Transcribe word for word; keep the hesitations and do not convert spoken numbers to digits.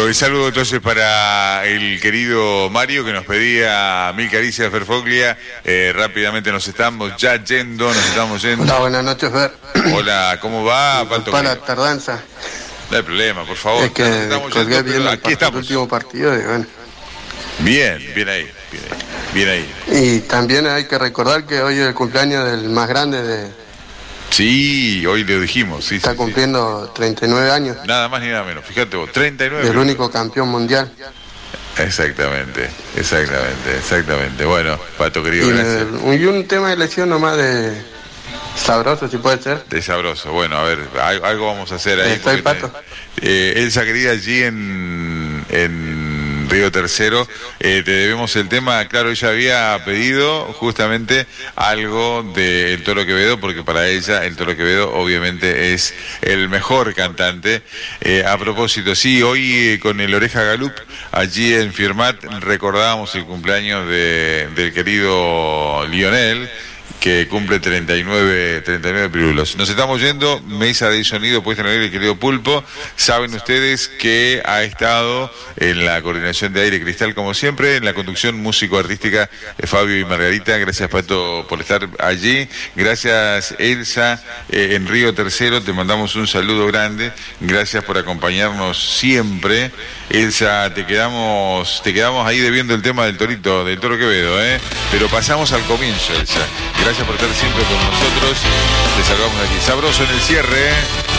el saludo entonces para el querido Mario, que nos pedía mil caricias de Ferfoglia. Eh, rápidamente nos estamos ya yendo, nos estamos yendo. Hola, buenas noches, Fer. Hola, ¿cómo va? Para la tardanza. No hay problema, por favor. Es que colgué bien aquí estamos. El último partido y bueno. Bien, bien ahí, bien ahí, bien ahí. Y también hay que recordar que hoy es el cumpleaños del más grande de... Sí, hoy lo dijimos, sí. Está sí, cumpliendo sí. treinta y nueve años. Nada más ni nada menos, fíjate vos, treinta y nueve. El único campeón mundial. Exactamente, exactamente, exactamente. Bueno, Pato querido, y gracias. El, y un tema de lesión nomás de sabroso, si puede ser. De sabroso, bueno, a ver, algo, algo vamos a hacer ahí. Está el Pato. Eh, Elsa querida, allí en... en Río Tercero, eh, te debemos el tema. Claro, ella había pedido justamente algo del Toro Quevedo, porque para ella el Toro Quevedo obviamente es el mejor cantante. Eh, a propósito, sí, hoy eh, con el Oreja Galup, allí en Firmat, recordábamos el cumpleaños de, del querido Lionel, que cumple treinta y nueve pirulos. Nos estamos yendo, mesa de sonido puesta en el aire, el querido Pulpo. Saben ustedes que ha estado en la coordinación de Aire Cristal, como siempre, en la conducción músico-artística de Fabio y Margarita. Gracias, Pato, por estar allí. Gracias, Elsa, eh, en Río Tercero, te mandamos un saludo grande. Gracias por acompañarnos siempre. Elsa, te quedamos, te quedamos ahí debiendo el tema del Torito, del Toro Quevedo, ¿eh? Pero pasamos al comienzo, Elsa. Gracias por estar siempre con nosotros. Te saludamos de aquí. Sabroso en el cierre, ¿eh?